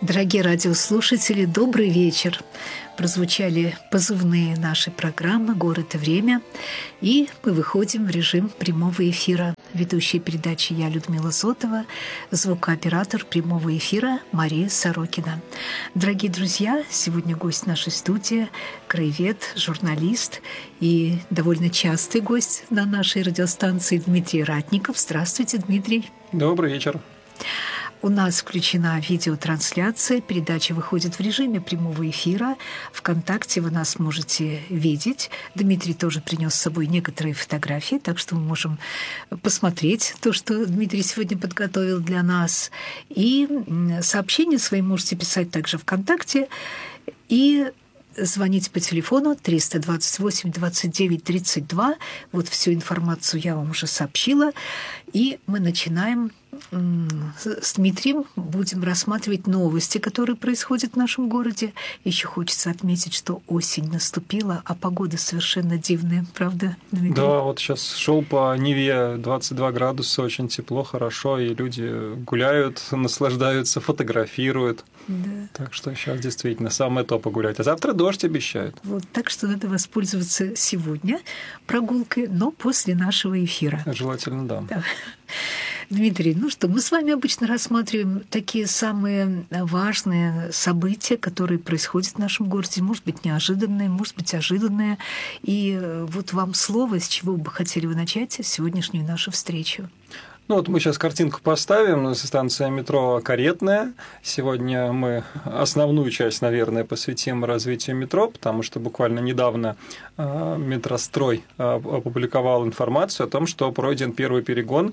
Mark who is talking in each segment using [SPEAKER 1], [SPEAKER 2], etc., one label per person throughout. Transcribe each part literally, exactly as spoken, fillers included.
[SPEAKER 1] Дорогие радиослушатели, добрый вечер. Прозвучали позывные нашей программы «Город и время», и мы выходим в режим прямого эфира. Ведущая передачи я, Людмила Зотова, звукооператор прямого эфира Мария Сорокина. Дорогие друзья, сегодня гость нашей студии, краевед, журналист и довольно частый гость на нашей радиостанции Дмитрий Ратников. Здравствуйте, Дмитрий.
[SPEAKER 2] Добрый вечер.
[SPEAKER 1] У нас включена видеотрансляция. Передача выходит в режиме прямого эфира. ВКонтакте вы нас можете видеть. Дмитрий тоже принес с собой некоторые фотографии, так что мы можем посмотреть то, что Дмитрий сегодня подготовил для нас. И сообщения свои можете писать также ВКонтакте. И звоните по телефону триста двадцать восемь двадцать девять тридцать два. Вот всю информацию я вам уже сообщила. И мы начинаем с Дмитрием. Будем рассматривать новости, которые происходят в нашем городе. Еще хочется отметить, что осень наступила, а погода совершенно дивная, правда, Дмитрий?
[SPEAKER 2] Да, вот сейчас шел по Неве, двадцать два градуса, очень тепло, хорошо, и люди гуляют, наслаждаются, фотографируют. Да. Так что сейчас действительно самое то погулять. А завтра дождь обещают.
[SPEAKER 1] Вот, так что надо воспользоваться сегодня прогулкой, но после нашего эфира.
[SPEAKER 2] Желательно, да.
[SPEAKER 1] Да. Дмитрий, ну что, мы с вами обычно рассматриваем такие самые важные события, которые происходят в нашем городе, может быть, неожиданные, может быть, ожиданные. И вот вам слово, с чего бы хотели вы начать сегодняшнюю нашу встречу?
[SPEAKER 2] Ну вот мы сейчас картинку поставим, станция метро Каретная. Сегодня мы основную часть, наверное, посвятим развитию метро, потому что буквально недавно Метрострой опубликовал информацию о том, что пройден первый перегон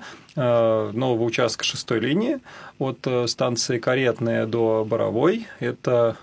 [SPEAKER 2] нового участка шестой линии от станции Каретная до Боровой. Это,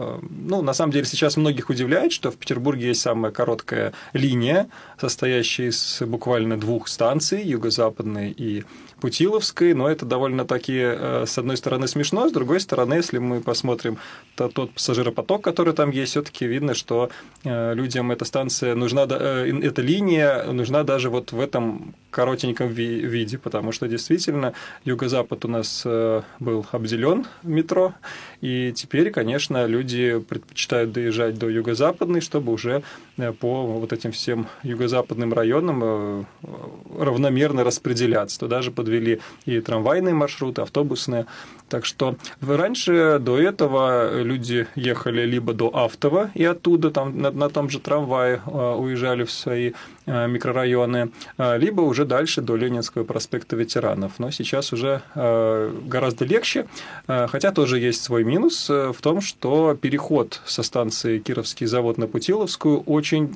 [SPEAKER 2] ну, на самом деле, сейчас многих удивляет, что в Петербурге есть самая короткая линия, состоящая из буквально двух станций, юго-западной и Путиловской, но это довольно-таки, с одной стороны, смешно, с другой стороны, если мы посмотрим то, тот пассажиропоток, который там есть, все-таки видно, что людям эта станция нужна, эта линия нужна даже вот в этом коротеньком виде, потому что действительно юго-запад у нас был обделен метро, и теперь, конечно, люди предпочитают доезжать до юго-западной, чтобы уже по вот этим всем юго-западным районам равномерно распределяться. Туда же подвели и трамвайные маршруты, автобусные. Так что раньше, до этого, люди ехали либо до Автова и оттуда там, на, на том же трамвае уезжали в свои микрорайоны, либо уже дальше до Ленинского проспекта Ветеранов. Но сейчас уже гораздо легче, хотя тоже есть свой минус в том, что переход со станции Кировский завод на Путиловскую очень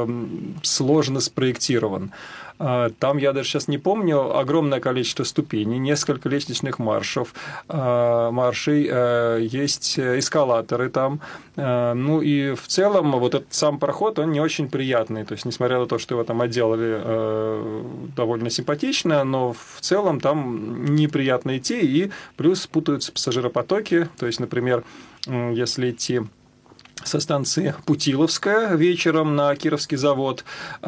[SPEAKER 2] сложно спроектирован. Там, я даже сейчас не помню, огромное количество ступеней, несколько лестничных маршев, маршей, есть эскалаторы там. Ну и в целом вот этот сам проход, он не очень приятный. То есть, несмотря на то, что его там отделали довольно симпатично, но в целом там неприятно идти, и плюс путаются пассажиропотоки. То есть, например, если идти со станции Путиловская вечером на Кировский завод,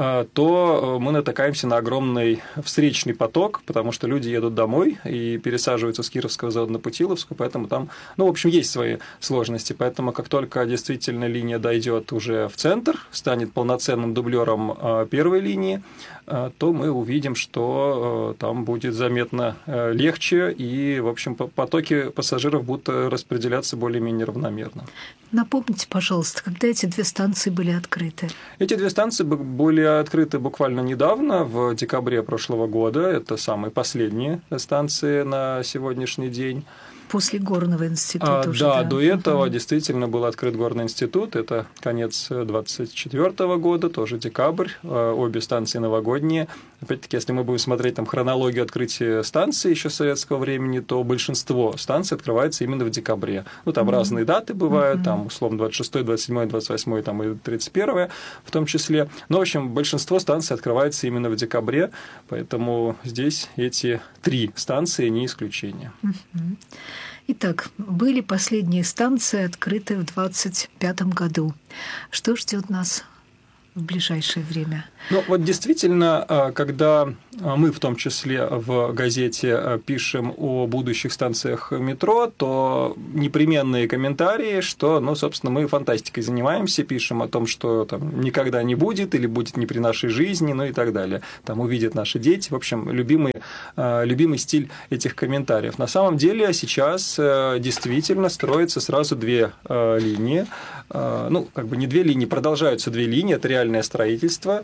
[SPEAKER 2] то мы натыкаемся на огромный встречный поток, потому что люди едут домой и пересаживаются с Кировского завода на Путиловскую, поэтому там, ну, в общем, есть свои сложности. Поэтому как только действительно линия дойдет уже в центр, станет полноценным дублером первой линии, то мы увидим, что там будет заметно легче, и, в общем, потоки пассажиров будут распределяться более-менее равномерно.
[SPEAKER 1] Напомните, пожалуйста, когда эти две станции были открыты?
[SPEAKER 2] Эти две станции были открыты буквально недавно, в декабре прошлого года. Это самые последние станции на сегодняшний день.
[SPEAKER 1] После Горного института
[SPEAKER 2] а,
[SPEAKER 1] уже,
[SPEAKER 2] да,
[SPEAKER 1] да?
[SPEAKER 2] до этого
[SPEAKER 1] угу.
[SPEAKER 2] действительно был открыт Горный институт. Это конец двадцать четвёртого года, тоже декабрь. Обе станции новогодние. Опять-таки, если мы будем смотреть там хронологию открытия станций еще советского времени, то большинство станций открывается именно в декабре. Ну, там угу. разные даты бывают, угу. там, условно, двадцать шестое, двадцать седьмое, двадцать восьмое там, и тридцать первое в том числе. Но, в общем, большинство станций открывается именно в декабре, поэтому здесь эти три станции не исключение.
[SPEAKER 1] Угу. Итак, были последние станции открыты в двадцать пятом году. Что ждет нас в ближайшее время?
[SPEAKER 2] Ну, вот действительно, когда мы в том числе в газете пишем о будущих станциях метро, то непременные комментарии, что, ну, собственно, мы фантастикой занимаемся, пишем о том, что там никогда не будет или будет не при нашей жизни, ну и так далее. Там увидят наши дети. В общем, любимый, любимый стиль этих комментариев. На самом деле сейчас действительно строятся сразу две линии. Ну, как бы не две линии, продолжаются две линии, это реальное строительство.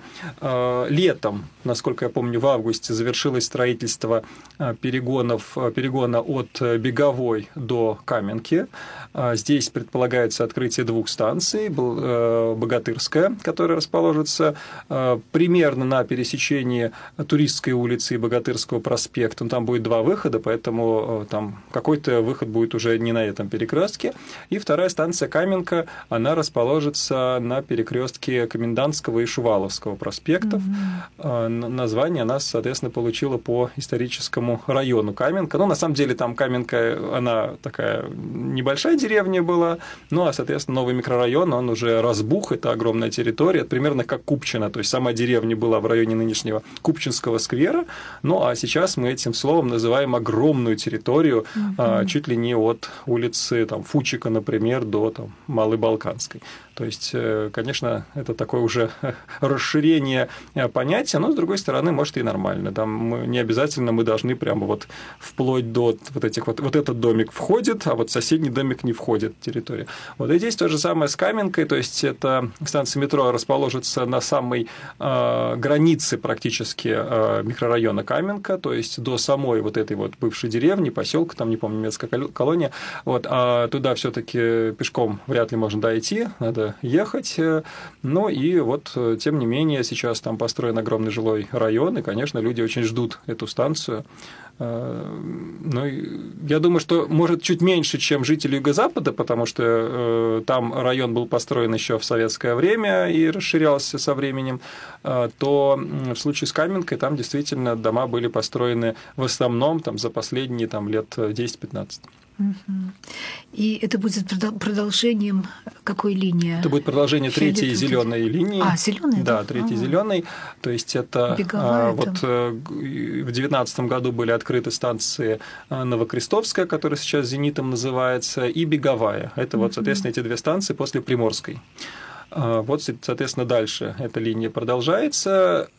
[SPEAKER 2] Летом, насколько я помню, в августе завершилось строительство перегонов, перегона от Беговой до Каменки. Здесь предполагается открытие двух станций. Богатырская, которая расположится примерно на пересечении Туристской улицы и Богатырского проспекта. Там будет два выхода, поэтому там какой-то выход будет уже не на этом перекрестке. И вторая станция Каменка, она расположится на перекрестке Комендантского и Шуваловского проспектов. Mm-hmm. Название она, соответственно, получила по историческому району Каменка. Ну, на самом деле, там Каменка, она такая небольшая деревня была, ну, а, соответственно, новый микрорайон, он уже разбух, это огромная территория, примерно как Купчино, то есть сама деревня была в районе нынешнего Купчинского сквера, ну, а сейчас мы этим словом называем огромную территорию, mm-hmm. чуть ли не от улицы там, Фучика, например, до там, Малой Балканской. То есть, конечно, это такое уже расширение понятия, но, с другой стороны, может, и нормально. Там мы, не обязательно мы должны прямо вот вплоть до вот этих вот... Вот этот домик входит, а вот соседний домик не входит в территорию. Вот и здесь то же самое с Каменкой, то есть, это станция метро расположится на самой э, границе практически э, микрорайона Каменка, то есть, до самой вот этой вот бывшей деревни, поселка, там, не помню, немецкая колония, вот, а туда все-таки пешком вряд ли можно дойти, надо ехать. Ну и вот, тем не менее, сейчас там построен огромный жилой район, и, конечно, люди очень ждут эту станцию. Ну, я думаю, что, может, чуть меньше, чем жители Юго-Запада, потому что там район был построен еще в советское время и расширялся со временем, то в случае с Каменкой там действительно дома были построены в основном там, за последние там, лет десять-пятнадцать.
[SPEAKER 1] И это будет продолжением какой линии?
[SPEAKER 2] Это будет продолжение третьей зеленой линии.
[SPEAKER 1] А, зеленой?
[SPEAKER 2] Да, третьей ага. зеленой. То есть это
[SPEAKER 1] Беговая,
[SPEAKER 2] вот там. В две тысячи девятнадцатом году были открыты станции Новокрестовская, которая сейчас «Зенитом» называется, и Беговая. Это вот, соответственно, эти две станции после Приморской. Вот, соответственно, дальше эта линия продолжается.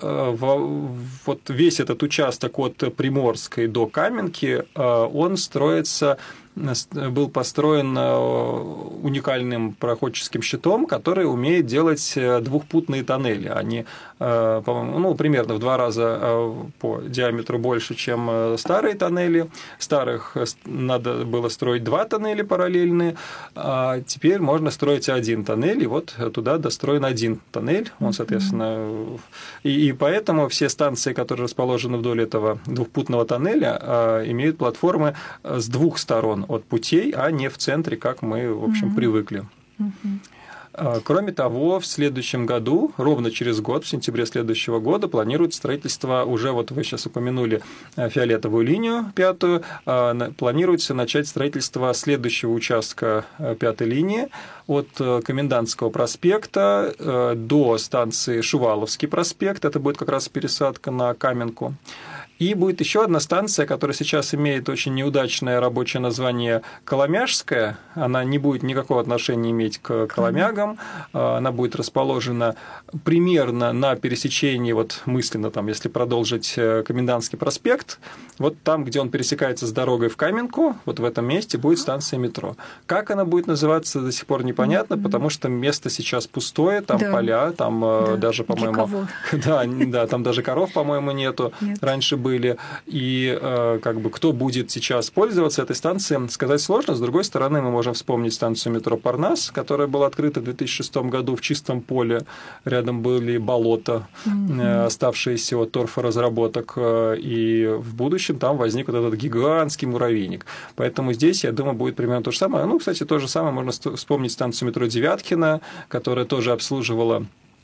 [SPEAKER 2] Вот весь этот участок от Приморской до Каменки, он строится, был построен уникальным проходческим щитом, который умеет делать двухпутные тоннели. Они, по-моему, ну, примерно в два раза по диаметру больше, чем старые тоннели. Старых надо было строить два тоннеля параллельные, а теперь можно строить один тоннель, и вот туда достроен один тоннель. Он, соответственно, и, и поэтому все станции, которые расположены вдоль этого двухпутного тоннеля, имеют платформы с двух сторон от путей, а не в центре, как мы, в общем, mm-hmm. привыкли. Mm-hmm. Кроме того, в следующем году, ровно через год, в сентябре следующего года, планируется строительство, уже вот вы сейчас упомянули фиолетовую линию пятую, планируется начать строительство следующего участка пятой линии от Комендантского проспекта до станции Шуваловский проспект, это будет как раз пересадка на Каменку. И будет еще одна станция, которая сейчас имеет очень неудачное рабочее название Коломяжская. Она не будет никакого отношения иметь к коломягам. Она будет расположена примерно на пересечении, вот мысленно, там, если продолжить Комендантский проспект, вот там, где он пересекается с дорогой в Каменку, вот в этом месте будет станция метро. Как она будет называться, до сих пор непонятно, mm-hmm. потому что место сейчас пустое, там да. поля, там да. даже, по-моему... Да, да, там даже коров, по-моему, нету. Нет. Раньше были. Были, и как бы кто будет сейчас пользоваться этой станцией, сказать сложно. С другой стороны, мы можем вспомнить станцию метро Парнас, которая была открыта в две тысячи шестом году в чистом поле. Рядом были болота, mm-hmm. оставшиеся от торфоразработок, и в будущем там возник вот этот гигантский муравейник. Поэтому здесь, я думаю, будет примерно то же самое. Ну, кстати, то же самое можно вспомнить станцию метро Девяткино, которая тоже обслуживала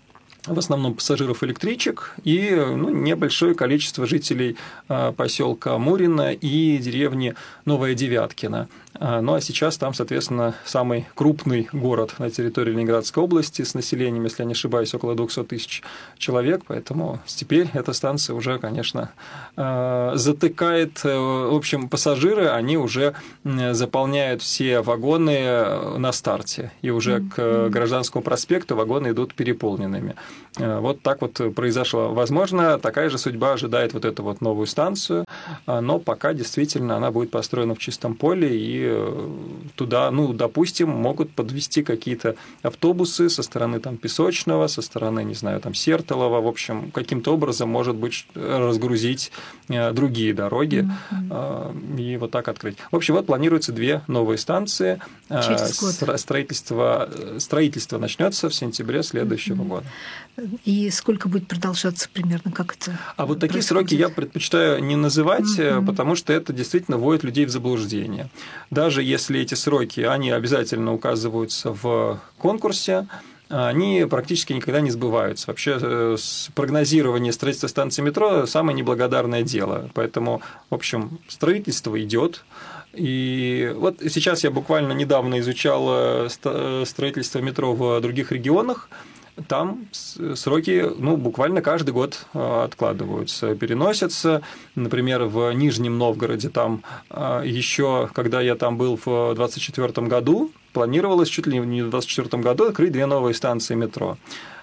[SPEAKER 2] в основном пассажиров электричек и ну, небольшое количество жителей поселка Мурино и деревни Новая Девяткино. Ну а сейчас там, соответственно, самый крупный город на территории Ленинградской области с населением, если я не ошибаюсь, около двести тысяч человек, поэтому теперь эта станция уже, конечно, затыкает, в общем, пассажиры, они уже заполняют все вагоны на старте, и уже к Гражданскому проспекту вагоны идут переполненными. Вот так вот произошло. Возможно, такая же судьба ожидает вот эту вот новую станцию, но пока действительно она будет построена в чистом поле, и туда, ну, допустим, могут подвести какие-то автобусы со стороны там Песочного, со стороны, не знаю, там Сертолова, в общем, каким-то образом, может быть, разгрузить другие дороги mm-hmm. и вот так открыть. В общем, вот планируется две новые станции.
[SPEAKER 1] Через год.
[SPEAKER 2] Строительство, строительство начнется в сентябре следующего mm-hmm. года.
[SPEAKER 1] И сколько будет продолжаться примерно, как это
[SPEAKER 2] А вот такие сроки я предпочитаю не называть, mm-hmm. потому что это действительно вводит людей в заблуждение. Даже если эти сроки, они обязательно указываются в конкурсе, они практически никогда не сбываются. Вообще прогнозирование строительства станции метро – самое неблагодарное дело. Поэтому, в общем, строительство идет. И вот сейчас я буквально недавно изучал строительство метро в других регионах. Там сроки, ну, буквально каждый год откладываются, переносятся. Например, в Нижнем Новгороде там еще, когда я там был в двадцать четвёртом году, планировалось чуть ли не в двадцать четвёртом году открыть две новые станции метро.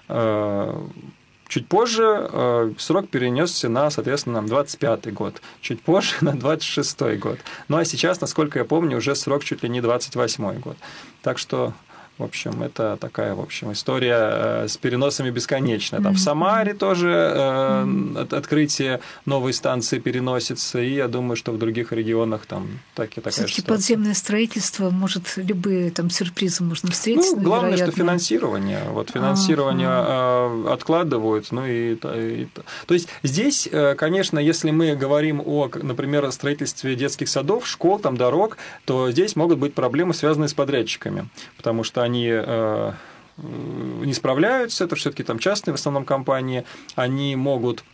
[SPEAKER 2] Чуть позже срок перенесся на, соответственно, двадцать пятый год, чуть позже на двадцать шестой год. Ну а сейчас, насколько я помню, уже срок чуть ли не двадцать восьмой год. Так что... В общем, это такая, в общем, история с переносами бесконечная. Там mm-hmm. в Самаре тоже э, mm-hmm. открытие новой станции переносится, и я думаю, что в других регионах там так и такая
[SPEAKER 1] Все-таки
[SPEAKER 2] ситуация.
[SPEAKER 1] Подземное строительство, может, любые там сюрпризы можно встретить.
[SPEAKER 2] Ну, главное,
[SPEAKER 1] вероятно.
[SPEAKER 2] что финансирование. Вот финансирование А-а-а. откладывают. Ну, и, и, то есть здесь, конечно, если мы говорим о, например, строительстве детских садов, школ, там, дорог, то здесь могут быть проблемы, связанные с подрядчиками, потому что они э, не справляются, это все-таки там частные в основном компании, они могут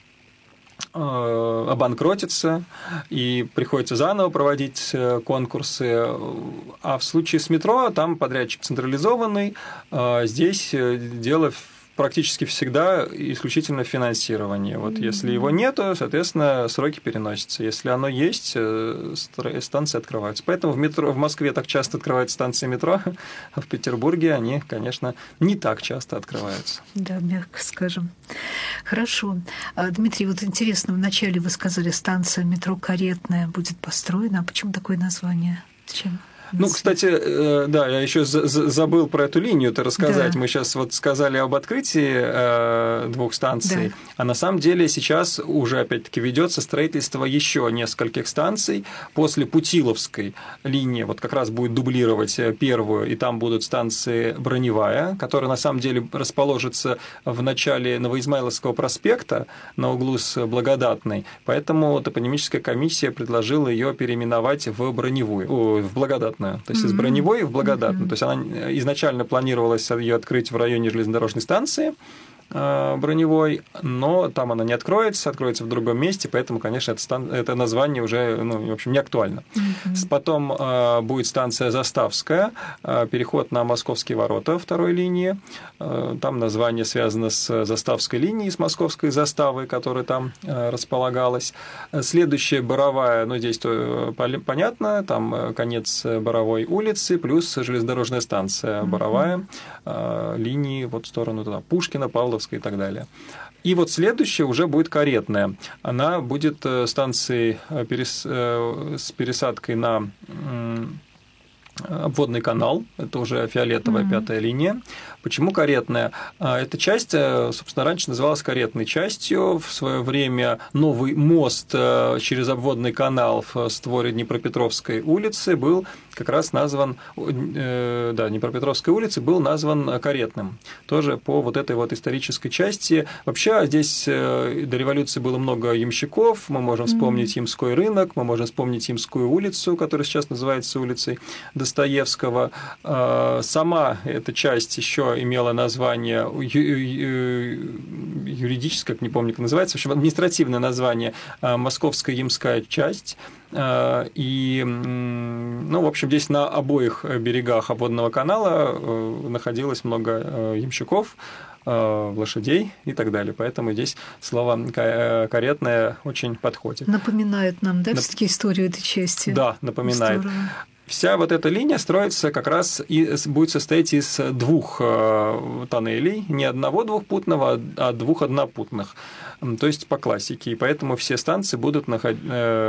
[SPEAKER 2] э, обанкротиться, и приходится заново проводить конкурсы. А в случае с метро там подрядчик централизованный, э, здесь дело практически всегда исключительно финансирование. Вот mm-hmm. если его нету, соответственно, сроки переносятся. Если оно есть, станции открываются. Поэтому в, метро, в Москве так часто открываются станции метро, а в Петербурге они, конечно, не так часто открываются.
[SPEAKER 1] Да, мягко скажем. Хорошо. Дмитрий, вот интересно, вначале вы сказали, станция метро Каретная будет построена. А почему такое название? Зачем?
[SPEAKER 2] Ну, кстати, да, я еще забыл про эту линию-то рассказать. Да. Мы сейчас вот сказали об открытии двух станций, да. а на самом деле сейчас уже опять-таки ведется строительство еще нескольких станций. После Путиловской линии вот как раз будет дублировать первую, и там будут станции Броневая, которая на самом деле расположится в начале Новоизмайловского проспекта на углу с Благодатной. Поэтому топонимическая комиссия предложила ее переименовать в Броневую, в Благодатную. То есть из Броневой в Благодатную. Mm-hmm. То есть она изначально планировалось ее открыть в районе железнодорожной станции Броневой, но там она не откроется, откроется в другом месте, поэтому, конечно, это, стан... это название уже, ну, в общем, не актуально. Mm-hmm. Потом э, будет станция Заставская, э, переход на Московские ворота второй линии. Э, там название связано с Заставской линией, с Московской заставой, которая там э, располагалась. Следующая Боровая, ну, здесь то понятно, там конец Боровой улицы, плюс железнодорожная станция Боровая, э, линии вот в сторону туда, Пушкина, Павлова и так далее. И вот следующая уже будет Каретная. Она будет станцией с пересадкой на обводный канал, это уже фиолетовая mm-hmm. пятая линия. Почему Каретная? Эта часть, собственно, раньше называлась Каретной частью. В свое время новый мост через обводный канал в створе Днепропетровской улицы был как раз назван, да, Днепропетровской улицы был назван Каретным, тоже по вот этой вот исторической части. Вообще здесь до революции было много ямщиков, мы можем вспомнить Ямской рынок, мы можем вспомнить Ямскую улицу, которая сейчас называется улицей Достоевского. Сама эта часть еще имела название юридическое, не помню, как называется, в общем, административное название Московская Ямская часть. И, ну, в общем, здесь на обоих берегах обводного канала находилось много ямщиков, лошадей и так далее. Поэтому здесь слово «каретное» очень подходит.
[SPEAKER 1] Напоминает нам, да, все-таки историю этой части?
[SPEAKER 2] Да, напоминает.
[SPEAKER 1] Здорово. Вся
[SPEAKER 2] вот эта линия строится как раз и будет состоять из двух тоннелей, не одного двухпутного, а двух однопутных, то есть по классике. И поэтому все станции будут находиться